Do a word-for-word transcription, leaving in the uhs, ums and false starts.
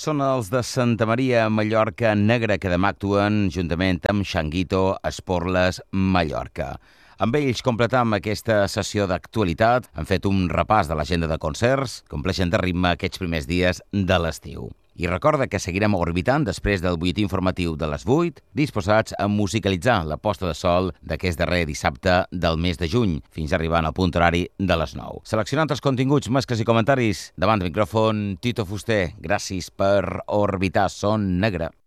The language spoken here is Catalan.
són els de Santa Maria, Mallorca, Negra, que demà actuen juntament amb Xanguito, Esporles, Mallorca. Amb ells completam aquesta sessió d'actualitat. Han fet un repàs de l'agenda de concerts, compleixen de ritme aquests primers dies de l'estiu. I recorda que seguirem orbitant després del butlletí informatiu de les vuit, disposats a musicalitzar la posta de sol d'aquest darrer dissabte del mes de juny, fins arribant al punt horari de les nou. Seleccionant els continguts, mescles i comentaris, davant del micròfon, Tito Fuster. Gràcies per orbitar Son Negre.